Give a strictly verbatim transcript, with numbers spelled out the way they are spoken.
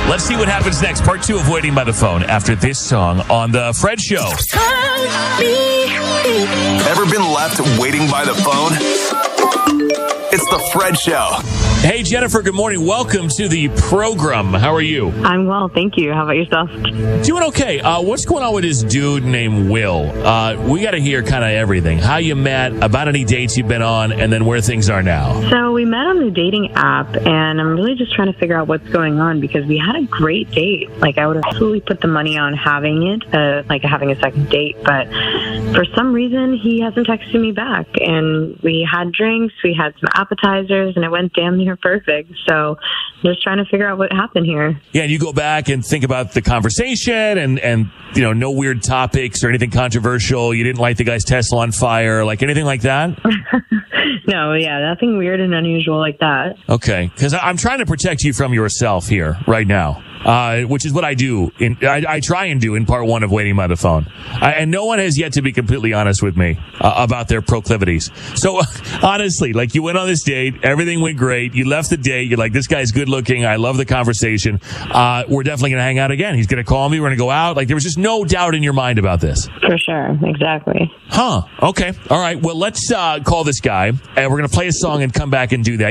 Let's see what happens next. Part two of Waiting by the Phone after this song on The Fred Show. Ever been left waiting by the phone? It's The Fred Show. Hey, Jennifer, good morning. Welcome to the program. How are you? I'm well, thank you. How about yourself? Doing okay. Uh, what's going on with this dude named Will? Uh, we got to hear kind of everything. How you met, about any dates you've been on, and then where things are now. So we met on the dating app, and I'm really just trying to figure out what's going on because we had a great date. Like, I would have absolutely put the money on having it, uh, like having a second date, but for some reason, he hasn't texted me back. And we had drinks, we had some appetizers, and it went damn near perfect. So I'm just trying to figure out what happened here. Yeah, and you go back and think about the conversation and, and, you know, no weird topics or anything controversial. You didn't light the guy's Tesla on fire, like anything like that? No, yeah, nothing weird and unusual like that. Okay, because I'm trying to protect you from yourself here right now. Uh, which is what I do. In, I, I try and do in part one of Waiting by the Phone. I, and no one has yet to be completely honest with me uh, about their proclivities. So, uh, honestly, like, you went on this date, everything went great, you left the date, you're like, this guy's good looking, I love the conversation, uh, we're definitely going to hang out again. He's going to call me, we're going to go out. Like, there was just no doubt in your mind about this. For sure, exactly. Huh, okay. All right, well, let's uh, call this guy, and we're going to play a song and come back and do that.